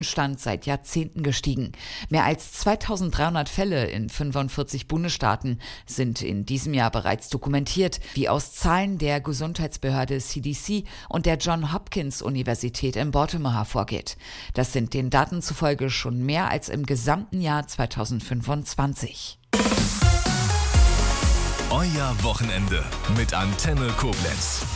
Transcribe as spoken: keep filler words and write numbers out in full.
Stand seit Jahrzehnten gestiegen. Mehr als zweitausenddreihundert Fälle in fünfundvierzig Bundesstaaten sind in diesem Jahr bereits dokumentiert, wie aus Zahlen der Gesundheitsbehörde C D C und der Johns Hopkins Universität in Baltimore hervorgeht. Das sind den Daten zufolge schon mehr als im gesamten Jahr zweitausendfünfundzwanzig. Euer Wochenende mit Antenne Koblenz.